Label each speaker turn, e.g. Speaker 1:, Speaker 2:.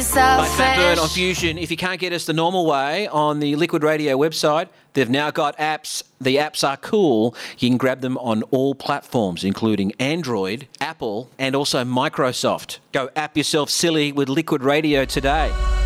Speaker 1: Like Fatbird on Fusion, if you can't get us the normal way on the Liquid Radio website, they've now got apps. The apps are cool. You can grab them on all platforms, including Android, Apple, and also Microsoft. Go app yourself silly with Liquid Radio today.